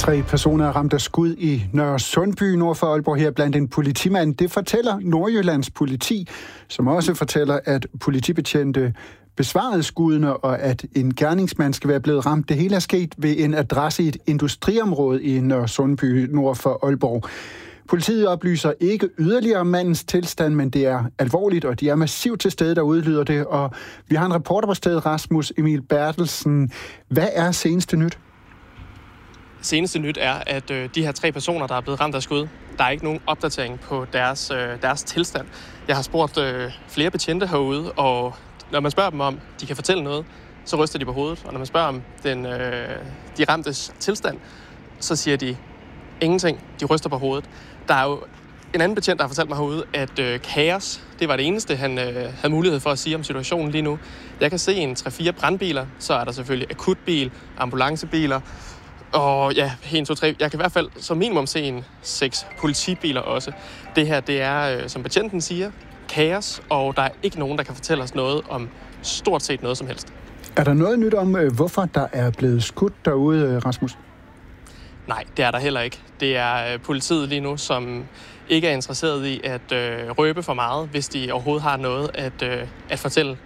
3 personer er ramt af skud i Nørre Sundby nord for Aalborg, her blandt en politimand. Det fortæller Nordjyllands politi, som også fortæller, at politibetjente besvarede skuddene, og at en gerningsmand skal være blevet ramt. Det hele er sket ved en adresse i et industriområde i Nørre Sundby nord for Aalborg. Politiet oplyser ikke yderligere om mandens tilstand, men det er alvorligt, og de er massivt til stede, der udlyder det. Og vi har en reporter på stedet, Rasmus Emil Bertelsen. Hvad er seneste nyt? Seneste nyt er, at de her 3 personer, der er blevet ramt af skud, der er ikke nogen opdatering på deres tilstand. Jeg har spurgt flere betjente herude, og når man spørger dem om, de kan fortælle noget, så ryster de på hovedet. Og når man spørger om de ramtes tilstand, så siger de ingenting. De ryster på hovedet. Der er jo en anden betjent, der har fortalt mig herude, at kaos, det var det eneste, han havde mulighed for at sige om situationen lige nu. Jeg kan se en 3-4 brandbiler, så er der selvfølgelig akutbil, ambulancebiler, og ja, 1, 2, 3. Jeg kan i hvert fald som minimum se en 6 politibiler også. Det her, det er, som betjenten siger, kaos, og der er ikke nogen, der kan fortælle os noget om stort set noget som helst. Er der noget nyt om, hvorfor der er blevet skudt derude, Rasmus? Nej, det er der heller ikke. Det er politiet lige nu, som ikke er interesseret i at røbe for meget, hvis de overhovedet har noget at fortælle.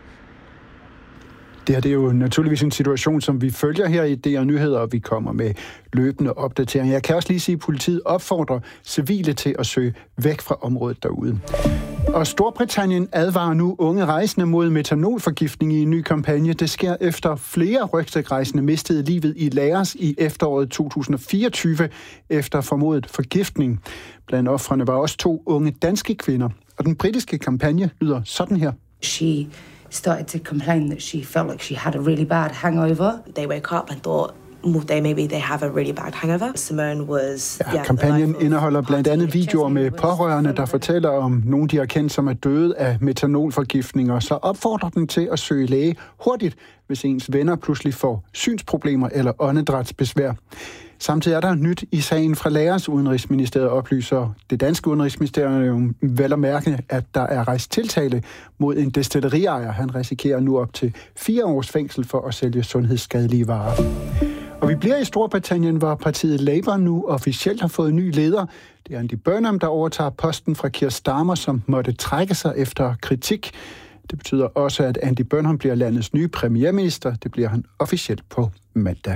Det her, det er jo naturligvis en situation, som vi følger her i DR Nyheder, og vi kommer med løbende opdateringer. Jeg kan også lige sige, at politiet opfordrer civile til at søge væk fra området derude. Og Storbritannien advarer nu unge rejsende mod metanolforgiftning i en ny kampagne. Det sker efter flere rygsækrejsende mistede livet i Laos i efteråret 2024 efter formodet forgiftning. Blandt ofrene var også 2 unge danske kvinder. Og den britiske kampagne lyder sådan her. She started to complain that she felt like she had a really bad hangover. They woke up and thought, maybe they have a really bad hangover. Simone was... Kampagnen indeholder blandt andet videoer med pårørende, der fortæller om nogen, de har kendt, som er døde af metanolforgiftninger. Så opfordrer den til at søge læge hurtigt, hvis ens venner pludselig får synsproblemer eller åndedrætsbesvær. Samtidig er der nyt i sagen fra Laos. Udenrigsministeriet oplyser det danske udenrigsministerium vel at mærke, at der er rejst tiltale mod en destillerejer. Han risikerer nu op til 4 års fængsel for at sælge sundhedsskadelige varer. Og vi bliver i Storbritannien, hvor partiet Labour nu officielt har fået ny leder. Det er Andy Burnham, der overtager posten fra Keir Starmer, som måtte trække sig efter kritik. Det betyder også, at Andy Burnham bliver landets nye premierminister. Det bliver han officielt på mandag.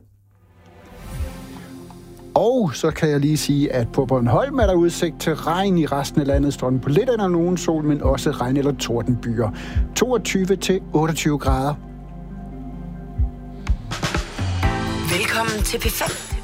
Og så kan jeg lige sige, at på Bornholm er der udsigt til regn. I resten af landet står den på lidt eller nogen sol, men også regn- eller tordenbyer. 22-28 grader. Velkommen til P5.